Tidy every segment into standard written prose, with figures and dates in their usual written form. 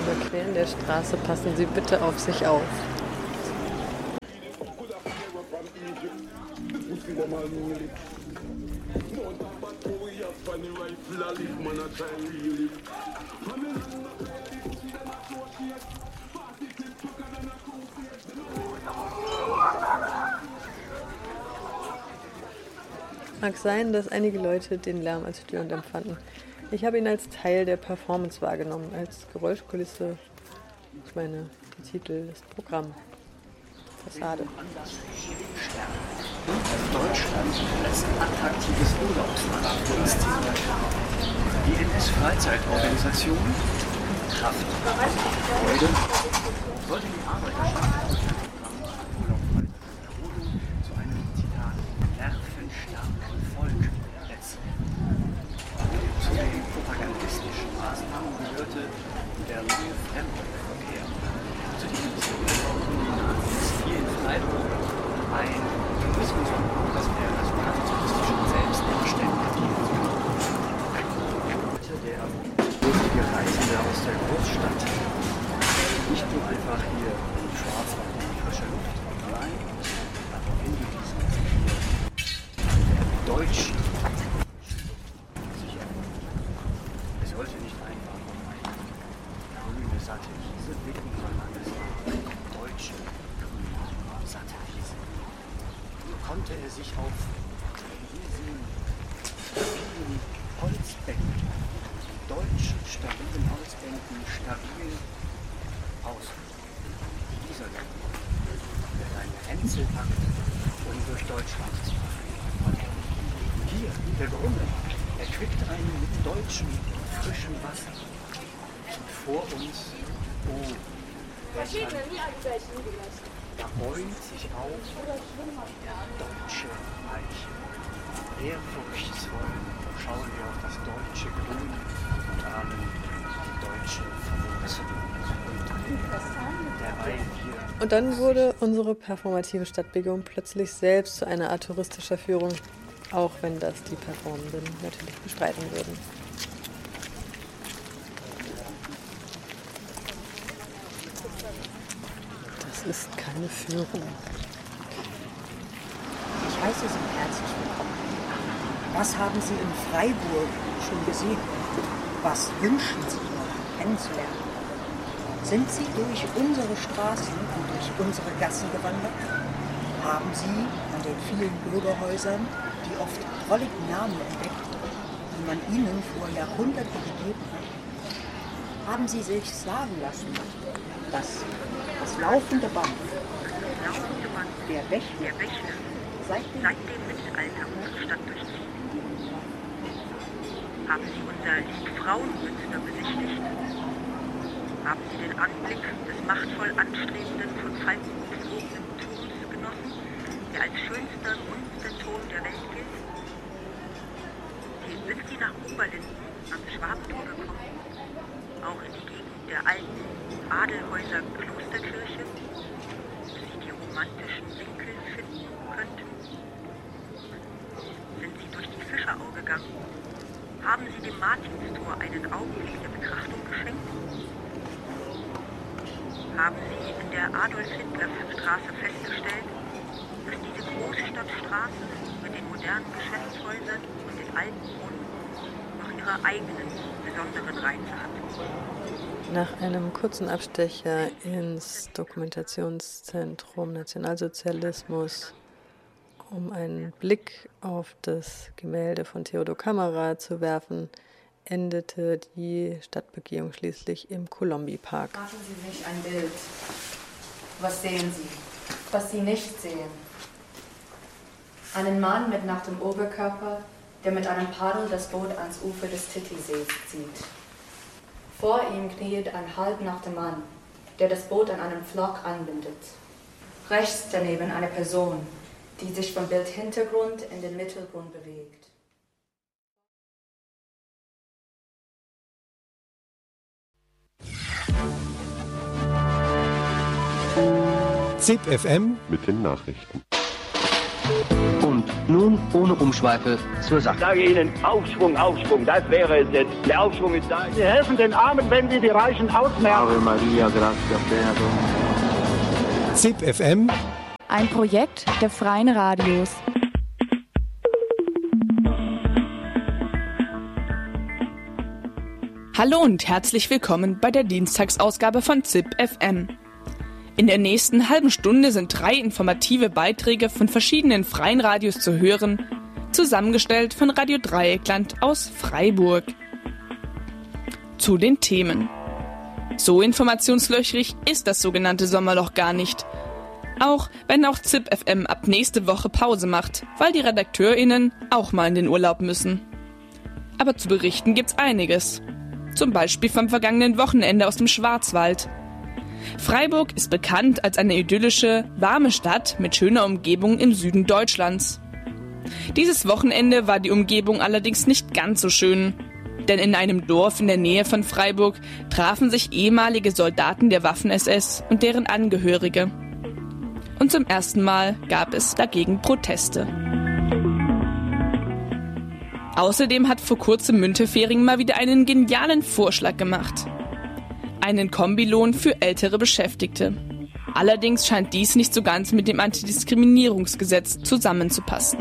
Überqueren der Straße passen Sie bitte auf sich auf. Mag sein, dass einige Leute den Lärm als störend empfanden. Ich habe ihn als Teil der Performance wahrgenommen, als Geräuschkulisse. Ich meine, die Titel, das Programm, Fassade. Deutschland als attraktives Urlaubsland für uns Ziel. Die NS-Freizeitorganisation Kraft, Freude sollte die Arbeiterschaft zu einem, Zitat, nervenstarken Volk erziehen. Zu den propagandistischen Maßnahmen gehörte der neue Fremdenverkehr, zu dem es hier in Freiburg ein Tourismusverbot, das der nationalsozialistischen Selbstdarstellung dienen soll. Der lustige Reisende aus der Großstadt, nicht nur einfach hier im Schwarzwald in die frische Luft, nein, aber in diesem hier der Deutschen. Es sollte nicht einfach um eine grüne, satte Wiese blicken, sondern es war eine deutsche, grüne, satte Wiese. So konnte er sich auf diesen stabilen Holzbänken, deutschen stabilen Holzbänken, stabil ausruhen. Dieser Gang wird ein Hänselakt, um durch Deutschland zu verführen. Hier, der Brunnen, erquickt einen mit deutschem, frischem Wasser. Und vor uns, oh, da bäumt sich auf deutsche Eiche. Ehrfurchtsvoll schauen wir auf das deutsche Grün und ahnen die deutsche Verwurzelung. Und dann wurde unsere performative Stadtbegehung plötzlich selbst zu einer Art touristischer Führung, auch wenn das die Performenden natürlich bestreiten würden. Das ist keine Führung. Ich heiße Sie herzlich willkommen. Was haben Sie in Freiburg schon gesehen? Was wünschen Sie noch kennenzulernen? Sind Sie durch unsere Straßen und durch unsere Gassen gewandert? Haben Sie an den vielen Bürgerhäusern die oft drolligen Namen entdeckt, die man Ihnen vor Jahrhunderten gegeben hat? Haben Sie sich sagen lassen, dass das laufende Band, der Wächter, seit dem Mittelalter unsere Stadt durchzieht? Haben Sie unser Liebfrauenmünster besichtigt? Haben Sie den Anblick des machtvoll anstrebenden, von Falken umflogenen Turms genossen, der als schönster Munsterturm der Welt gilt? Sind Sie nach Oberlinden am Schwabentor gekommen? Auch in die Gegend der alten Adelhäuser Klosterkirche, wo sich die romantischen Winkel finden könnten? Sind Sie durch die Fischerau gegangen? Haben Sie dem Martinstor einen Augenblick der Betrachtung geschenkt? Haben Sie in der Adolf-Hitler-Straße festgestellt, dass diese Großstadtstraße mit den modernen Geschäftshäusern und den alten Brunnen noch ihre eigenen besonderen Reize hat? Nach einem kurzen Abstecher ins Dokumentationszentrum Nationalsozialismus, um einen Blick auf das Gemälde von Theodor Kammerer zu werfen, endete die Stadtbegehung schließlich im Kolombi-Park. Machen Sie sich ein Bild. Was sehen Sie? Was Sie nicht sehen. Einen Mann mit nacktem Oberkörper, der mit einem Paddel das Boot ans Ufer des Titisees zieht. Vor ihm kniet ein halbnackter Mann, der das Boot an einem Pflock anbindet. Rechts daneben eine Person, die sich vom Bildhintergrund in den Mittelgrund bewegt. ZIP FM mit den Nachrichten. Und nun ohne Umschweife zur Sache. Ich sage Ihnen, Aufschwung, Aufschwung, das wäre es jetzt. Der Aufschwung ist da. Sie helfen den Armen, wenn Sie die Reichen ausmerken. Ave Maria, gratia plena Dominus. ZIP FM, ein Projekt der Freien Radios. Hallo und herzlich willkommen bei der Dienstagsausgabe von ZIP FM. In der nächsten halben Stunde sind 3 informative Beiträge von verschiedenen freien Radios zu hören, zusammengestellt von Radio Dreieckland aus Freiburg. Zu den Themen. So informationslöchrig ist das sogenannte Sommerloch gar nicht. Auch wenn auch ZIP FM ab nächste Woche Pause macht, weil die RedakteurInnen auch mal in den Urlaub müssen. Aber zu berichten gibt's einiges. Zum Beispiel vom vergangenen Wochenende aus dem Schwarzwald. Freiburg ist bekannt als eine idyllische, warme Stadt mit schöner Umgebung im Süden Deutschlands. Dieses Wochenende war die Umgebung allerdings nicht ganz so schön. Denn in einem Dorf in der Nähe von Freiburg trafen sich ehemalige Soldaten der Waffen-SS und deren Angehörige. Und zum ersten Mal gab es dagegen Proteste. Außerdem hat vor kurzem Müntefering mal wieder einen genialen Vorschlag gemacht. Einen Kombilohn für ältere Beschäftigte. Allerdings scheint dies nicht so ganz mit dem Antidiskriminierungsgesetz zusammenzupassen.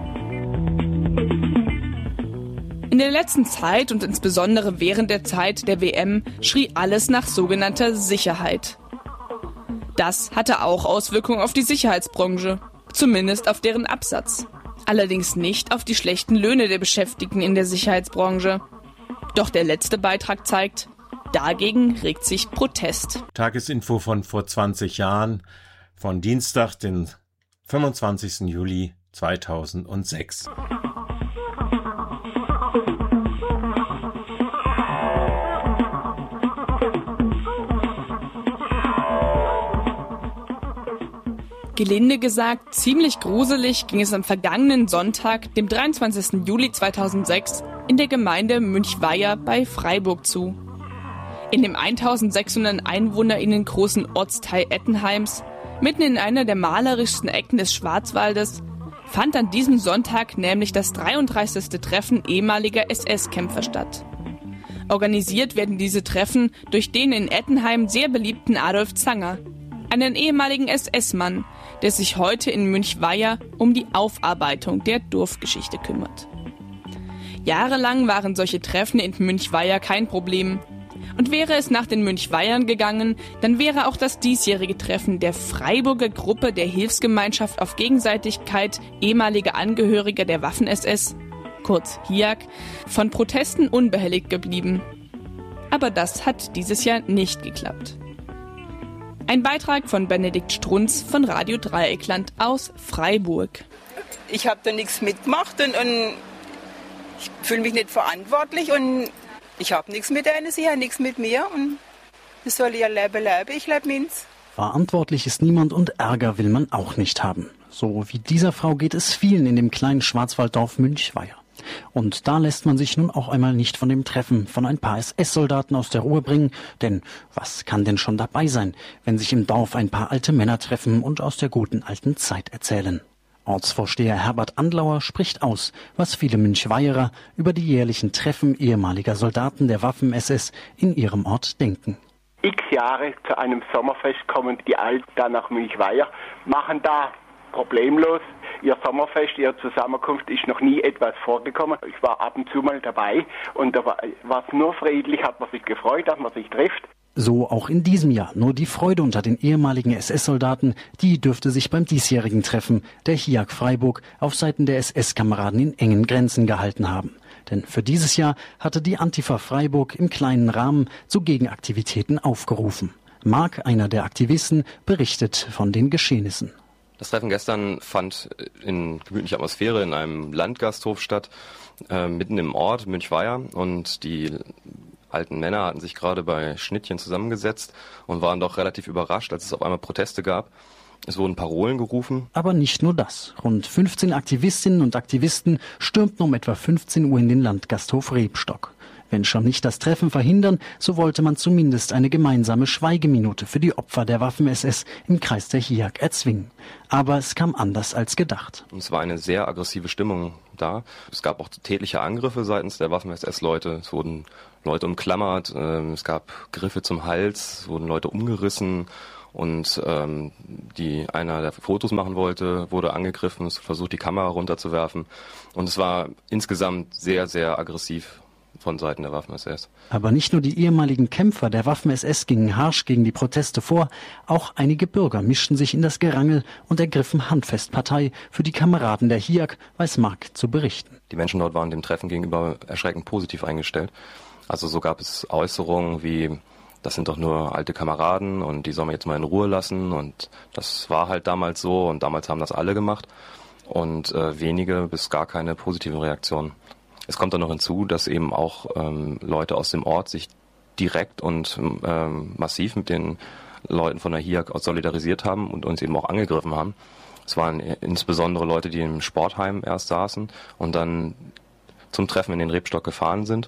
In der letzten Zeit und insbesondere während der Zeit der WM schrie alles nach sogenannter Sicherheit. Das hatte auch Auswirkungen auf die Sicherheitsbranche, zumindest auf deren Absatz. Allerdings nicht auf die schlechten Löhne der Beschäftigten in der Sicherheitsbranche. Doch der letzte Beitrag zeigt, dagegen regt sich Protest. Tagesinfo von vor 20 Jahren, von Dienstag, den 25. Juli 2006. Gelinde gesagt, ziemlich gruselig ging es am vergangenen Sonntag, dem 23. Juli 2006, in der Gemeinde Münchweier bei Freiburg zu. In dem 1600 EinwohnerInnen großen Ortsteil Ettenheims, mitten in einer der malerischsten Ecken des Schwarzwaldes, fand an diesem Sonntag nämlich das 33. Treffen ehemaliger SS-Kämpfer statt. Organisiert werden diese Treffen durch den in Ettenheim sehr beliebten Adolf Zanger, einen ehemaligen SS-Mann, der sich heute in Münchweier um die Aufarbeitung der Dorfgeschichte kümmert. Jahrelang waren solche Treffen in Münchweier kein Problem. Und wäre es nach den Münchweiern gegangen, dann wäre auch das diesjährige Treffen der Freiburger Gruppe der Hilfsgemeinschaft auf Gegenseitigkeit ehemaliger Angehöriger der Waffen-SS, kurz HIAG, von Protesten unbehelligt geblieben. Aber das hat dieses Jahr nicht geklappt. Ein Beitrag von Benedikt Strunz von Radio Dreieckland aus Freiburg. Ich habe da nichts mitgemacht und ich fühle mich nicht verantwortlich und ich habe nichts mit denen, sie haben nichts mit mir und das soll ihr Leben, ich lebe meins. Verantwortlich ist niemand und Ärger will man auch nicht haben. So wie dieser Frau geht es vielen in dem kleinen Schwarzwalddorf Münchweier. Und da lässt man sich nun auch einmal nicht von dem Treffen von ein paar SS-Soldaten aus der Ruhe bringen, denn was kann denn schon dabei sein, wenn sich im Dorf ein paar alte Männer treffen und aus der guten alten Zeit erzählen? Ortsvorsteher Herbert Andlauer spricht aus, was viele Münchweierer über die jährlichen Treffen ehemaliger Soldaten der Waffen-SS in ihrem Ort denken. X Jahre zu einem Sommerfest kommen die Alten dann nach Münchweier, machen da problemlos ihr Sommerfest, ihre Zusammenkunft ist noch nie etwas vorgekommen. Ich war ab und zu mal dabei und da war es nur friedlich, hat man sich gefreut, dass man sich trifft. So auch in diesem Jahr. Nur die Freude unter den ehemaligen SS-Soldaten, die dürfte sich beim diesjährigen Treffen der HIAG Freiburg auf Seiten der SS-Kameraden in engen Grenzen gehalten haben. Denn für dieses Jahr hatte die Antifa Freiburg im kleinen Rahmen zu Gegenaktivitäten aufgerufen. Marc, einer der Aktivisten, berichtet von den Geschehnissen. Das Treffen gestern fand in gemütlicher Atmosphäre in einem Landgasthof statt, mitten im Ort Münchweier, und die alten Männer hatten sich gerade bei Schnittchen zusammengesetzt und waren doch relativ überrascht, als es auf einmal Proteste gab. Es wurden Parolen gerufen. Aber nicht nur das. Rund 15 Aktivistinnen und Aktivisten stürmten um etwa 15 Uhr in den Landgasthof Rebstock. Wenn schon nicht das Treffen verhindern, so wollte man zumindest eine gemeinsame Schweigeminute für die Opfer der Waffen-SS im Kreis der HIAG erzwingen. Aber es kam anders als gedacht. Es war eine sehr aggressive Stimmung da. Es gab auch tätliche Angriffe seitens der Waffen-SS-Leute. Es wurden Leute umklammert, es gab Griffe zum Hals, es wurden Leute umgerissen. Und einer, der Fotos machen wollte, wurde angegriffen, es versucht, die Kamera runterzuwerfen. Und es war insgesamt sehr, sehr aggressiv von Seiten der Waffen-SS. Aber nicht nur die ehemaligen Kämpfer der Waffen-SS gingen harsch gegen die Proteste vor, auch einige Bürger mischten sich in das Gerangel und ergriffen handfest Partei für die Kameraden der HIAG, weiß Mark zu berichten. Die Menschen dort waren dem Treffen gegenüber erschreckend positiv eingestellt. Also so gab es Äußerungen wie: Das sind doch nur alte Kameraden und die sollen wir jetzt mal in Ruhe lassen. Und das war halt damals so und damals haben das alle gemacht. Und wenige bis gar keine positiven Reaktionen. Es kommt dann noch hinzu, dass eben auch Leute aus dem Ort sich direkt und massiv mit den Leuten von der HIAG solidarisiert haben und uns eben auch angegriffen haben. Es waren insbesondere Leute, die im Sportheim erst saßen und dann zum Treffen in den Rebstock gefahren sind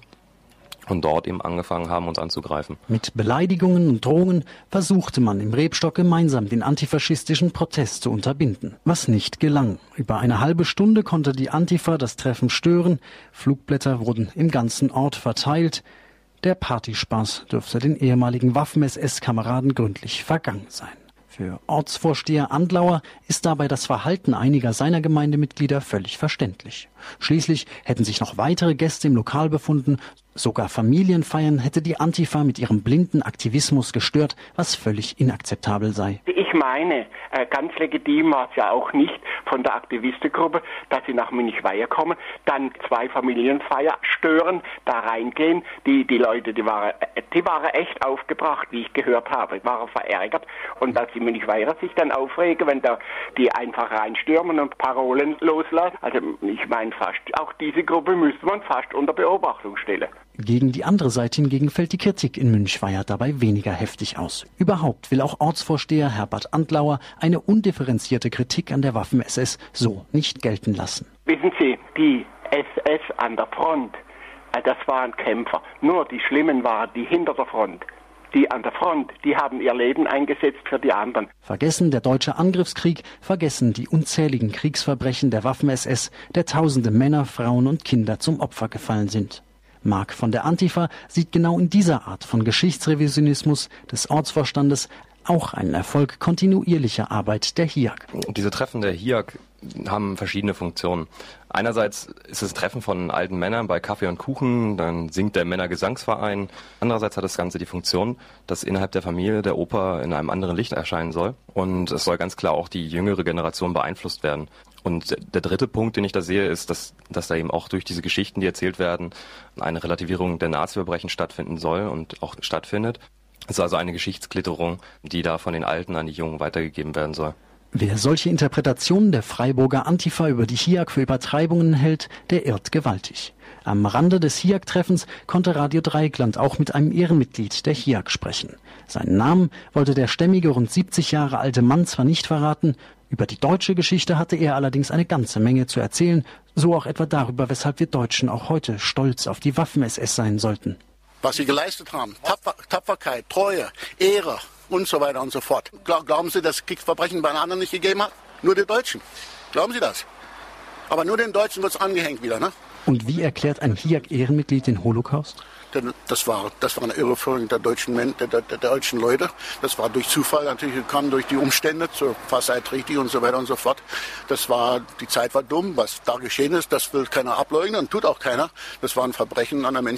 und dort eben angefangen haben, uns anzugreifen. Mit Beleidigungen und Drohungen versuchte man im Rebstock gemeinsam den antifaschistischen Protest zu unterbinden, was nicht gelang. Über eine halbe Stunde konnte die Antifa das Treffen stören, Flugblätter wurden im ganzen Ort verteilt. Der Partyspaß dürfte den ehemaligen Waffen-SS-Kameraden gründlich vergangen sein. Für Ortsvorsteher Andlauer ist dabei das Verhalten einiger seiner Gemeindemitglieder völlig verständlich. Schließlich hätten sich noch weitere Gäste im Lokal befunden. Sogar Familienfeiern hätte die Antifa mit ihrem blinden Aktivismus gestört, was völlig inakzeptabel sei. Ich meine, ganz legitim war es ja auch nicht von der Aktivistengruppe, dass sie nach Münchweier kommen, dann 2 Familienfeier stören, da reingehen. Die Leute, die waren echt aufgebracht, wie ich gehört habe, waren verärgert. Und dass die Münchweier sich dann aufregen, wenn da die einfach reinstürmen und Parolen loslassen. Also ich meine fast, auch diese Gruppe müsste man fast unter Beobachtung stellen. Gegen die andere Seite hingegen fällt die Kritik in Münchweier dabei weniger heftig aus. Überhaupt will auch Ortsvorsteher Herbert Andlauer eine undifferenzierte Kritik an der Waffen-SS so nicht gelten lassen. Wissen Sie, die SS an der Front, das waren Kämpfer. Nur die Schlimmen waren die hinter der Front. Die an der Front, die haben ihr Leben eingesetzt für die anderen. Vergessen der deutsche Angriffskrieg, vergessen die unzähligen Kriegsverbrechen der Waffen-SS, der tausende Männer, Frauen und Kinder zum Opfer gefallen sind. Mark von der Antifa sieht genau in dieser Art von Geschichtsrevisionismus des Ortsvorstandes auch einen Erfolg kontinuierlicher Arbeit der HIAG. Diese Treffen der HIAG haben verschiedene Funktionen. Einerseits ist es Treffen von alten Männern bei Kaffee und Kuchen, dann singt der Männergesangsverein. Andererseits hat das Ganze die Funktion, dass innerhalb der Familie der Opa in einem anderen Licht erscheinen soll. Und es soll ganz klar auch die jüngere Generation beeinflusst werden. Und der dritte Punkt, den ich da sehe, ist, dass da eben auch durch diese Geschichten, die erzählt werden, eine Relativierung der Nazi-Verbrechen stattfinden soll und auch stattfindet. Es ist also eine Geschichtsklitterung, die da von den Alten an die Jungen weitergegeben werden soll. Wer solche Interpretationen der Freiburger Antifa über die HIAG für Übertreibungen hält, der irrt gewaltig. Am Rande des HIAG-Treffens konnte Radio Dreieckland auch mit einem Ehrenmitglied der HIAG sprechen. Seinen Namen wollte der stämmige, rund 70 Jahre alte Mann zwar nicht verraten, über die deutsche Geschichte hatte er allerdings eine ganze Menge zu erzählen, so auch etwa darüber, weshalb wir Deutschen auch heute stolz auf die Waffen-SS sein sollten. Was sie geleistet haben, Tapferkeit, Treue, Ehre und so weiter und so fort. Glauben Sie, dass es Kriegsverbrechen bei anderen nicht gegeben hat? Nur die Deutschen. Glauben Sie das? Aber nur den Deutschen wird es angehängt wieder, ne? Und wie erklärt ein HIAG-Ehrenmitglied den Holocaust? Das war eine Irreführung der deutschen Leute. Das war durch Zufall natürlich gekommen, durch die Umstände, zur Fassheit richtig und so weiter und so fort. Die Zeit war dumm. Was da geschehen ist, das will keiner ableugnen und tut auch keiner. Das war ein Verbrechen an der Menschlichkeit.